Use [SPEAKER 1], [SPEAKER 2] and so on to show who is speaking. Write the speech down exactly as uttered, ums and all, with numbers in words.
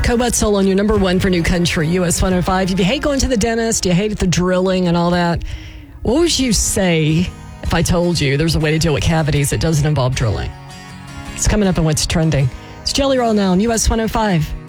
[SPEAKER 1] Cobalt Soul on your number one for new country, U S one oh five. If you hate going to the dentist, you hate the drilling and all that, what would you say if I told you there's a way to deal with cavities that doesn't involve drilling? It's coming up on What's Trending. It's Jelly Roll now on U S one oh five.